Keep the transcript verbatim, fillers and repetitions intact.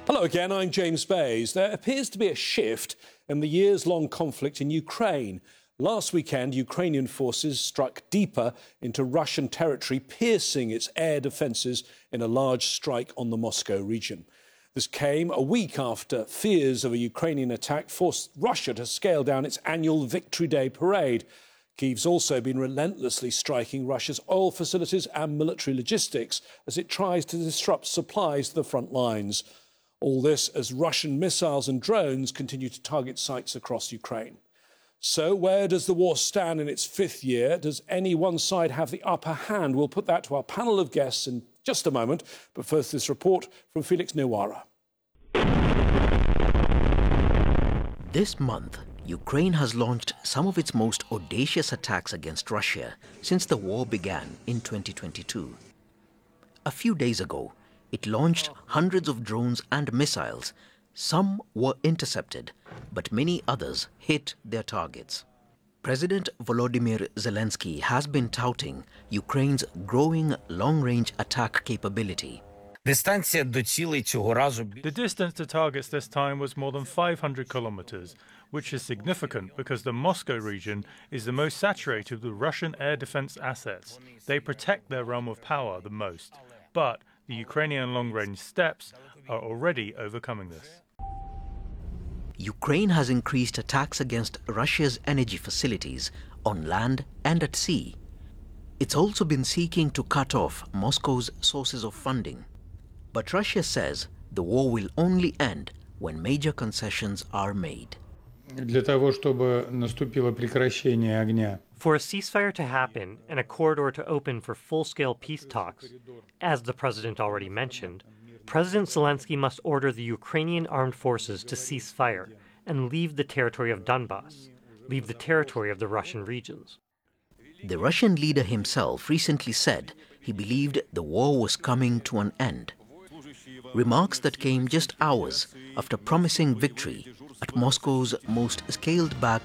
Hello again, I'm James Bays. There appears to be a shift in the years-long conflict in Ukraine. Last weekend, Ukrainian forces struck deeper into Russian territory, piercing its air defences in a large strike on the Moscow region. This came a week after fears of a Ukrainian attack forced Russia to scale down its annual Victory Day parade. Kyiv's also been relentlessly striking Russia's oil facilities and military logistics as it tries to disrupt supplies to the front lines. All this as Russian missiles and drones continue to target sites across Ukraine. So where does the war stand in its fifth year? Does any one side have the upper hand? We'll put that to our panel of guests in just a moment. But first, this report from Felix Newara. This month, Ukraine has launched some of its most audacious attacks against Russia since the war began in twenty twenty-two. A few days ago, it launched hundreds of drones and missiles. Some were intercepted, but many others hit their targets. President Volodymyr Zelensky has been touting Ukraine's growing long-range attack capability. The distance to targets this time was more than five hundred kilometers, which is significant because the Moscow region is the most saturated with Russian air defense assets. They protect their realm of power the most. But the Ukrainian long-range steppes are already overcoming this. Ukraine has increased attacks against Russia's energy facilities on land and at sea. It's also been seeking to cut off Moscow's sources of funding. But Russia says the war will only end when major concessions are made. Для того, чтобы наступило прекращение огня. For a ceasefire to happen and a corridor to open for full-scale peace talks, as the president already mentioned, President Zelensky must order the Ukrainian armed forces to cease fire and leave the territory of Donbas, leave the territory of the Russian regions. The Russian leader himself recently said he believed the war was coming to an end. Remarks that came just hours after promising victory at Moscow's most scaled-back